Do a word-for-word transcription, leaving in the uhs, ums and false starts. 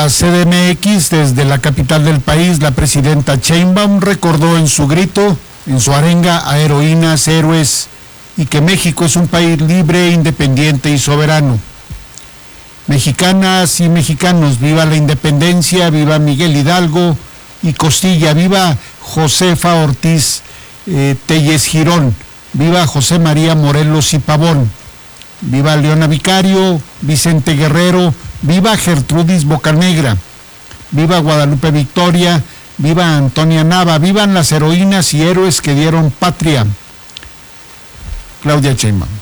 C D M X, desde la capital del país, la presidenta Sheinbaum recordó en su grito, en su arenga a heroínas, héroes, y que México es un país libre, independiente y soberano. Mexicanas y mexicanos, viva la independencia, viva Miguel Hidalgo y Costilla, viva Josefa Ortiz eh, Telles Girón, viva José María Morelos y Pavón, viva Leona Vicario, Vicente Guerrero, viva Gertrudis Bocanegra, viva Guadalupe Victoria, viva Antonia Nava, vivan las heroínas y héroes que dieron patria. Claudia Sheinbaum.